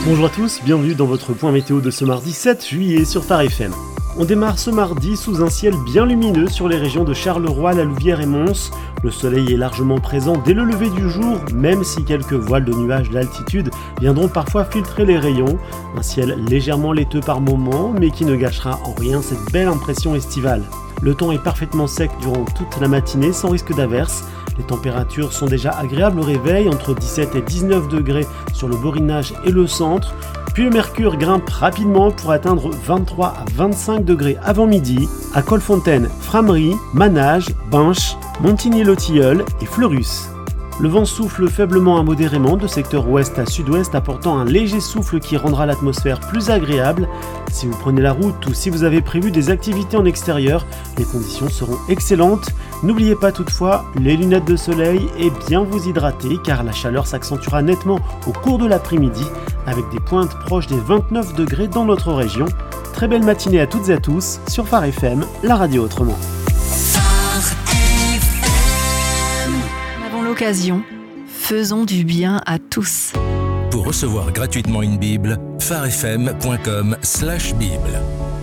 Bonjour à tous, bienvenue dans votre point météo de ce mardi 7 juillet sur Phare FM. On démarre ce mardi sous un ciel bien lumineux sur les régions de Charleroi, La Louvière et Mons. Le soleil est largement présent dès le lever du jour, même si quelques voiles de nuages d'altitude viendront parfois filtrer les rayons. Un ciel légèrement laiteux par moments, mais qui ne gâchera en rien cette belle impression estivale. Le temps est parfaitement sec durant toute la matinée sans risque d'averse. Les températures sont déjà agréables au réveil, entre 17 et 19 degrés sur le Borinage et le centre. Puis le mercure grimpe rapidement pour atteindre 23 à 25 degrés avant midi à Colfontaine, Frameries, Manage, Binche, Montigny-le-Tilleul et Fleurus. Le vent souffle faiblement à modérément de secteur ouest à sud-ouest, apportant un léger souffle qui rendra l'atmosphère plus agréable. Si vous prenez la route ou si vous avez prévu des activités en extérieur, les conditions seront excellentes. N'oubliez pas toutefois les lunettes de soleil et bien vous hydrater car la chaleur s'accentuera nettement au cours de l'après-midi avec des pointes proches des 29 degrés dans notre région. Très belle matinée à toutes et à tous sur Phare FM, la radio autrement. L'occasion, faisons du bien à tous. Pour recevoir gratuitement une Bible, pharefm.com/Bible.